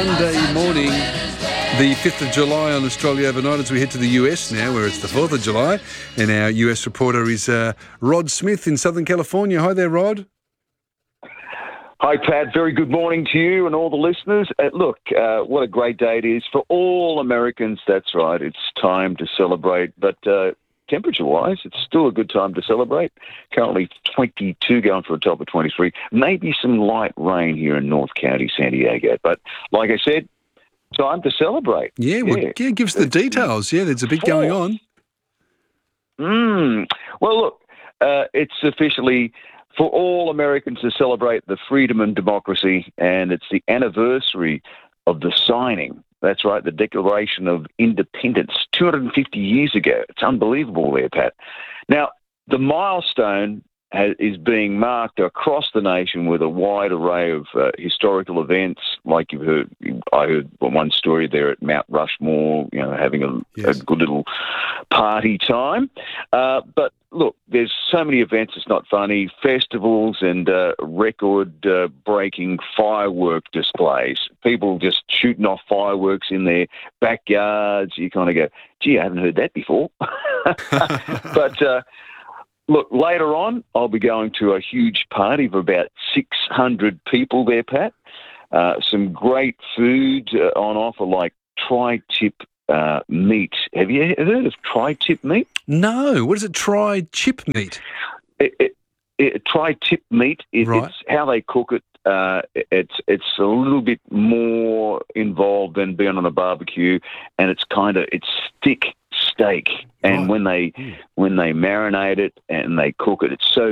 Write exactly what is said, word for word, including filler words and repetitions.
Monday morning, the fifth of July on Australia Overnight, as we head to the U S now, where it's the fourth of July, and our U S reporter is uh, Rod Smith in Southern California. Hi there, Rod. Hi, Pat. Very good morning to you and all the listeners. Uh, look, uh, what a great day it is for all Americans. That's right. It's time to celebrate. But uh, temperature-wise, it's still a good time to celebrate. Currently twenty-two, going for a top of twenty-three. Maybe some light rain here in North County, San Diego. But like I said, time to celebrate. Yeah, well, yeah. yeah give us the details. Yeah, there's a bit going on. Mm. Well, look, uh, it's officially for all Americans to celebrate the freedom and democracy, and it's the anniversary of the signing. That's right, the Declaration of Independence, two hundred fifty years ago. It's unbelievable there, Pat. Now, the milestone has, is being marked across the nation with a wide array of uh, historical events, like you've heard. I heard one story there at Mount Rushmore, you know, having a, yes. a good little party time. Uh, but look, there's so many events, it's not funny, festivals and uh, record-breaking uh, firework displays. People just shooting off fireworks in their backyards. You kind of go, gee, I haven't heard that before. But uh, look, later on, I'll be going to a huge party of about six hundred people there, Pat. Uh, some great food uh, on offer, like tri-tip Uh, meat. Have you heard of tri-tip meat? No. What is it, tri-chip meat? It, it, it, tri-tip meat, it, right. It's how they cook it. Uh, it's it's a little bit more involved than being on a barbecue, and it's kind of, it's thick steak. And right. when they, mm. when they marinate it and they cook it, it's so